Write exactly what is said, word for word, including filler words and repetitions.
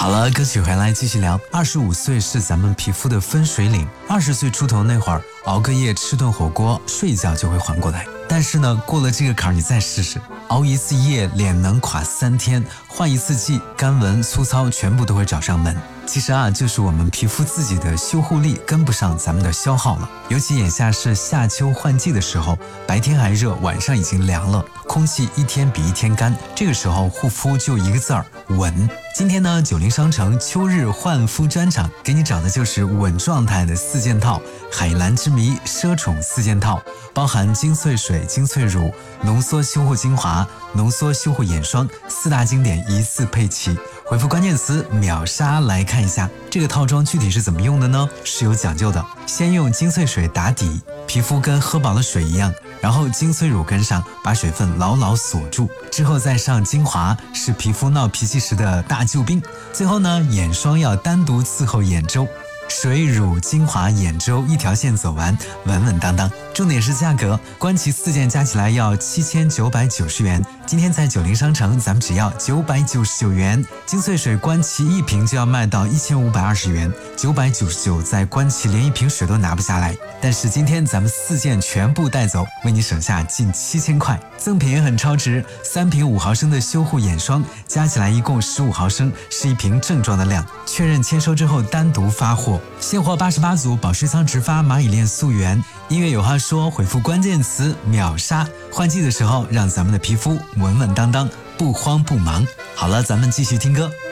好了，歌曲回来继续聊。二十五岁是咱们皮肤的分水岭，二十岁出头那会儿，熬个夜吃顿火锅，睡一觉就会缓过来。但是呢，过了这个坎儿，你再试试，熬一次夜，脸能垮三天；换一次季，干纹粗糙全部都会找上门。其实啊，就是我们皮肤自己的修护力跟不上咱们的消耗了。尤其眼下是夏秋换季的时候，白天还热，晚上已经凉了，空气一天比一天干。这个时候护肤就一个字儿，稳。今天呢，九零商城秋日焕肤专场给你找的就是稳状态的四件套，海蓝之谜奢宠四件套，包含精粹水、精粹乳、浓缩修护精华、浓缩修护眼霜四大经典一次配齐。回复关键词秒杀来看一下这个套装具体是怎么用的呢？是有讲究的。先用精粹水打底，皮肤跟喝饱了水一样，然后精粹乳跟上，把水分牢牢锁住，之后再上精华，是皮肤闹脾气时的大救兵。最后呢，眼霜要单独伺候眼周。水乳精华眼周一条线走完，稳稳当当。重点是价格，观其四件加起来要七千九百九十元，今天在九零商城咱们只要九百九十九元。精粹水观其一瓶就要卖到一千五百二十元，九百九十九在观其连一瓶水都拿不下来。但是今天咱们四件全部带走，为你省下近七千块。赠品也很超值，三瓶五毫升的修护眼霜，加起来一共十五毫升，是一瓶正装的量。确认签收之后单独发货，现货八十八组，保湿仓直发，蚂蚁链溯源。音乐有话说，回复关键词秒杀。换季的时候，让咱们的皮肤稳稳当当，不慌不忙。好了，咱们继续听歌。